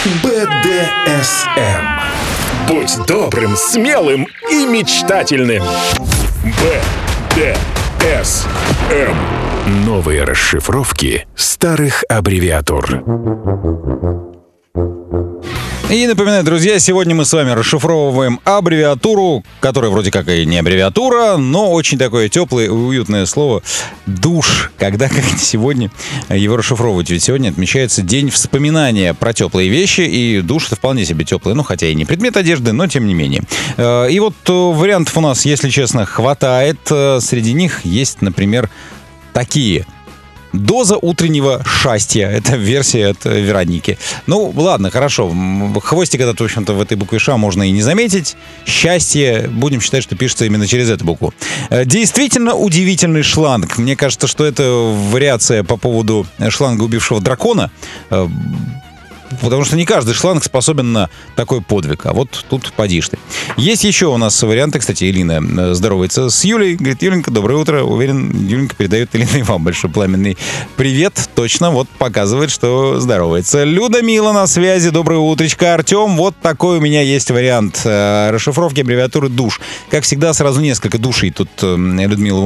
БДСМ. Будь добрым, смелым и мечтательным. БДСМ. Новые расшифровки старых аббревиатур. И напоминаю, друзья, сегодня мы с вами расшифровываем аббревиатуру, которая вроде как и не аббревиатура, но очень такое теплое и уютное слово «душ». Когда, как сегодня, его расшифровывать? Ведь сегодня отмечается день вспоминания про теплые вещи, и душ — это вполне себе теплый, ну, хотя и не предмет одежды, но тем не менее. И вот вариантов у нас, если честно, хватает. Среди них есть, например, такие: доза утреннего счастья. Это версия от Вероники. Ну, ладно, хорошо. Хвостик этот, в общем-то, в этой букве «Ш» можно и не заметить. Счастье, будем считать, что пишется именно через эту букву. Действительно удивительный шланг. Мне кажется, что это вариация по поводу шланга убившего дракона. Потому что не каждый шланг способен на такой подвиг. А вот тут поди ж ты. Есть еще у нас варианты. Кстати, Элина здоровается с Юлей. Говорит: Юленька, доброе утро. Уверен, Юленька передает Элине и вам большой пламенный привет. Точно, вот показывает, что здоровается. Людмила на связи. Доброе утречко. Артем, вот такой у меня есть вариант расшифровки аббревиатуры «душ». Как всегда, сразу несколько душей тут Людмила